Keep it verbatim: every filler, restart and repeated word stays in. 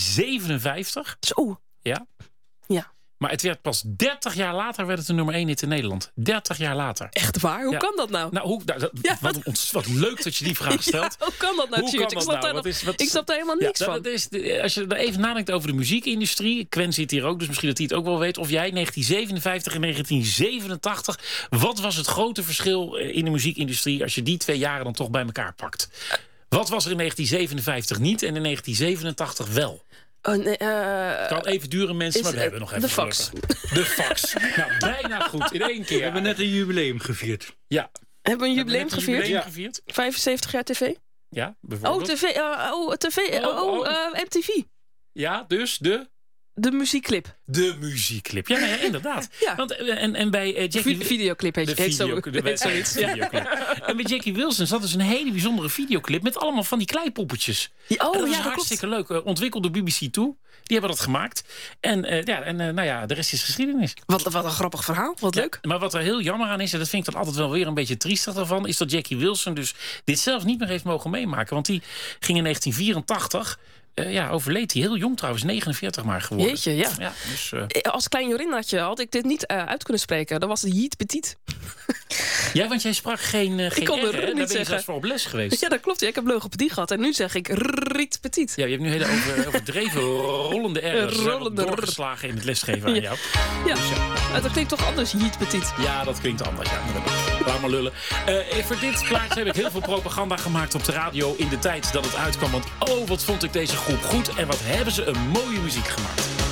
zevenenvijftig. Zo. Ja. Ja. Maar het werd pas dertig jaar later werd het een nummer één hit in Nederland. dertig jaar later. Echt waar? Hoe Ja. kan dat nou? Nou, hoe, nou, dat, Ja, wat, wat, wat leuk dat je die vraag stelt. Ja, hoe kan dat nou, Hoe Tjeerd? kan Ik dat snap nou? daar Wat is- wat- ik snap daar helemaal niks Ja, van. dat is de, als je er even nadenkt over de muziekindustrie. Quen zit hier ook, dus misschien dat hij het ook wel weet. Of jij, negentien zevenenvijftig en negentien zevenentachtig. Wat was het grote verschil in de muziekindustrie als je die twee jaren dan toch bij elkaar pakt? Wat was er in negentien zevenenvijftig niet en in negentien zevenentachtig wel? Oh, nee, eh, Kan even duren, mensen, is, maar we hebben nog even de fax. gelukkig. De fax. Nou, bijna goed, in één keer. We hebben net een jubileum gevierd. Ja. hebben we een We jubileum hebben net gevierd? een jubileum Ja. gevierd. vijfenzeventig jaar tv? Ja, Oh, bijvoorbeeld. tv, eh, oh, tv, oh, Oh, oh, oh. eh, M T V. Ja, dus de... De muziekclip. De muziekclip. Ja, nee, inderdaad. Ja. Want, eh, en, en bij eh, Jackie... Vi- videoclip heet, de heet zo. video, de, heet zoiets. Ja. videoclip. En bij Jackie Wilson zat dus een hele bijzondere videoclip met allemaal van die kleipoppetjes. Ja, En Oh, dat was ja, dat hartstikke klopt. leuk. Eh, ontwikkeld door B B C Two. Die hebben dat gemaakt. En, eh, ja, en eh, nou ja, de rest is geschiedenis. Wat, wat een grappig verhaal. Wat leuk. Ja, maar wat er heel jammer aan is, en dat vind ik dan altijd wel weer een beetje triestig daarvan, is dat Jackie Wilson dus dit zelf niet meer heeft mogen meemaken. Want die ging in negentien vierentachtig, uh, ja, overleed hij heel jong trouwens, negenenveertig maar geworden. Jeetje, ja. Ja, dus, uh, Als klein Jorinnaatje had ik dit niet uh, uit kunnen spreken. Dan was het Jeet Petit. ja, want jij sprak geen, uh, geen kon R, de R hè? niet Daar ben je zeggen. zelfs voor op les geweest. Ja, dat klopt. Ja. Ik heb Logopedie gehad. En nu zeg ik Riet Petit. Ja, je hebt nu hele over, overdreven rollende R's Rollende R. doorgeslagen in het lesgeven aan Ja. jou. Ja, Dus ja. dat klinkt toch anders, Jeet Petit. Ja, dat klinkt anders. Ja, maar laat maar lullen. Uh, voor dit plaatje heb ik heel veel propaganda gemaakt op de radio in de tijd dat het uitkwam. Want oh, wat vond ik deze groep goed en wat hebben ze een mooie muziek gemaakt.